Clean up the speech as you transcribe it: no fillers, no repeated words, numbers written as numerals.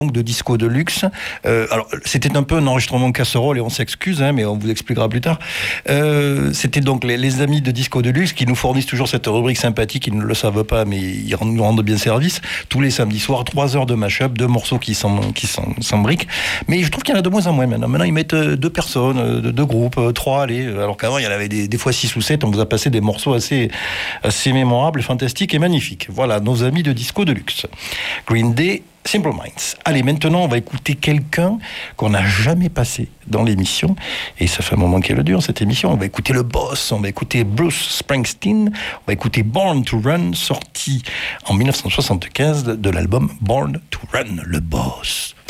Donc de Disco de Luxe. Alors, c'était un peu un enregistrement casserole et on s'excuse, mais on vous expliquera plus tard. C'était donc les amis de Disco de Luxe qui nous fournissent toujours cette rubrique sympathique. Ils ne le savent pas, mais ils nous rendent bien service. Tous les samedis soirs, 3 heures de mash-up, 2 morceaux qui s'embriquent. Mais je trouve qu'il y en a de moins en moins maintenant. Maintenant, ils mettent 2 personnes, 2 groupes, 3, allez. Alors qu'avant, il y en avait des fois 6 ou 7. On vous a passé des morceaux assez mémorables, fantastiques et magnifiques. Voilà, nos amis de Disco de Luxe. Green Day, Simple Minds. Allez, maintenant, on va écouter quelqu'un qu'on n'a jamais passé dans l'émission. Et ça fait un moment qu'elle dure, cette émission. On va écouter le boss, on va écouter Bruce Springsteen, on va écouter Born to Run, sorti en 1975 de l'album Born to Run, le boss.